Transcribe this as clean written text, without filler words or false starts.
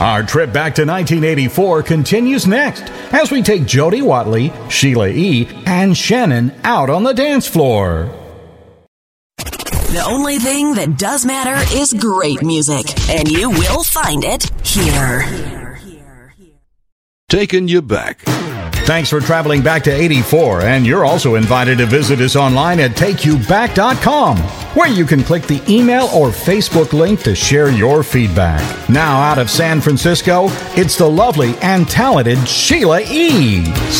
Our trip back to 1984 continues next as we take Jody Watley, Sheila E., and Shannon out on the dance floor. The only thing that does matter is great music, and you will find it here. Taking you back. Thanks for traveling back to 84, and you're also invited to visit us online at takeyouback.com, where you can click the email or Facebook link to share your feedback. Now out of San Francisco, it's the lovely and talented Sheila E.